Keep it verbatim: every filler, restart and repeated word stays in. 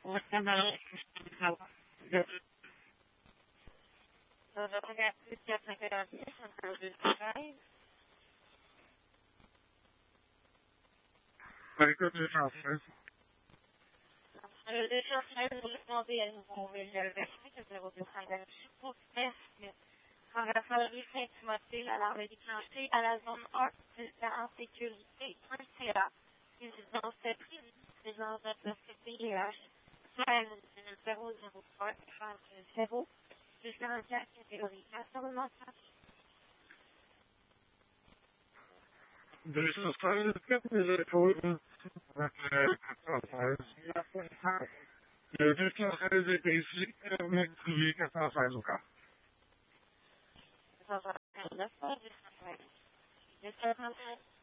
Você não fala. Eu vou pegar a temperatura, Vai que eu te faço. Eu deixo eu sair do modelo com o velho que eu vou fazer pour tester. Quand la famille fait moitié à la médicalité à la zone un de la insécurité principale. Ils ont fait prise des enjeux de ce P D H. zéro zéro trois zéro jusqu'à un cas catégorie seulement ça. This is kind of important. Eu disse que eu fazer basic, eu me inscrevi que essa faz o carro. Essa faz o carro.